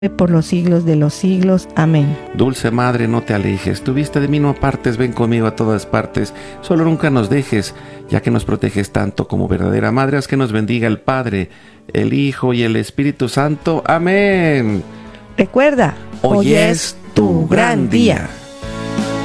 por los siglos de los siglos. Amén. Dulce Madre, no te alejes, tu vista de mí no apartes, ven conmigo a todas partes, solo nunca nos dejes, ya que nos proteges tanto como verdadera Madre, haz que nos bendiga el Padre, el Hijo y el Espíritu Santo. Amén. Recuerda, Hoy es tu gran día.